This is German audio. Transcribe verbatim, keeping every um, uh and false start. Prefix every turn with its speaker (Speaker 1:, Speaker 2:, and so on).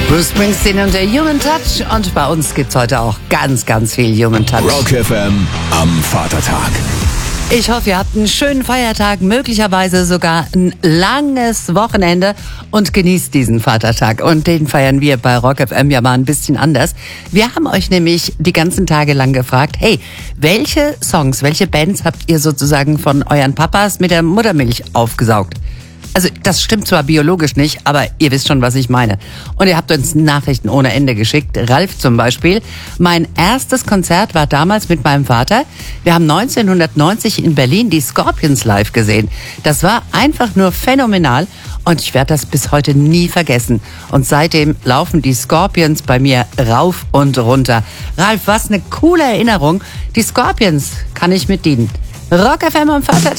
Speaker 1: Bruce Springsteen und der Human Touch. Und bei uns gibt's heute auch ganz, ganz viel Human Touch.
Speaker 2: Rock F M am Vatertag.
Speaker 1: Ich hoffe, ihr habt einen schönen Feiertag, möglicherweise sogar ein langes Wochenende und genießt diesen Vatertag. Und den feiern wir bei Rock F M ja mal ein bisschen anders. Wir haben euch nämlich die ganzen Tage lang gefragt, hey, welche Songs, welche Bands habt ihr sozusagen von euren Papas mit der Muttermilch aufgesaugt? Also das stimmt zwar biologisch nicht, aber ihr wisst schon, was ich meine. Und ihr habt uns Nachrichten ohne Ende geschickt. Ralf zum Beispiel. Mein erstes Konzert war damals mit meinem Vater. Wir haben neunzehnhundertneunzig in Berlin die Scorpions live gesehen. Das war einfach nur phänomenal und ich werde das bis heute nie vergessen. Und seitdem laufen die Scorpions bei mir rauf und runter. Ralf, was eine coole Erinnerung. Die Scorpions kann ich mit dienen. Rock F M am Vatertag.